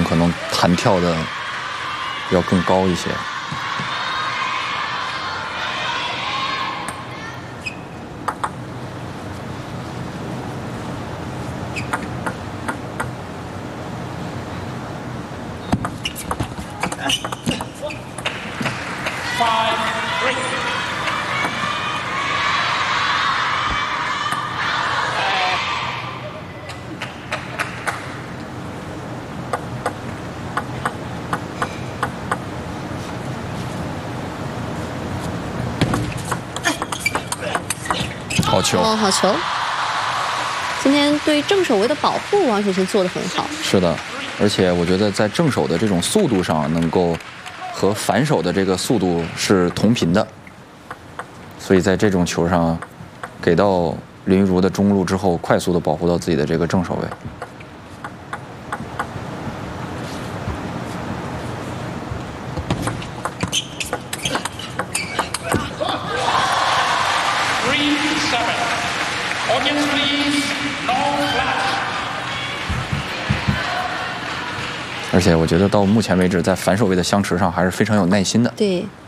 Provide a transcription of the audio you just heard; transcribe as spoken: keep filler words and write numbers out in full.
可能弹跳的要更高一些。好球！ 哦，好球！今天对正手位的保护，王雪琴做得很好。 是的，而且我觉得在正手的这种速度上，能够和反手的这个速度是同频的，所以在这种球上，给到林昀儒的中路之后，快速的保护到自己的这个正手位。而且我觉得到目前为止，在反手位的相持上还是非常有耐心的。 对。